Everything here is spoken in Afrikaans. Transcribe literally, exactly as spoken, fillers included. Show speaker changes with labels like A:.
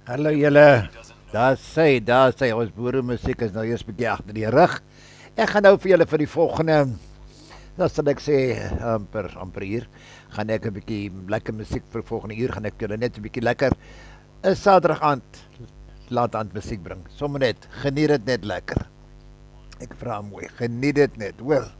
A: Hallo julle. Daar sê, daar sê ons boeremusiek is nou eers bietjie agter die rug. Ek gaan nou vir julle vir die volgende, dan sal ek sê amper amper uur, gaan ek 'n bietjie lekker musiek vir die volgende uur gaan ek julle net 'n bietjie lekker 'n Saterdag aand laat aand musiek bring. Sommige net, geniet dit net lekker. Ek vra mooi, geniet dit net, hoor.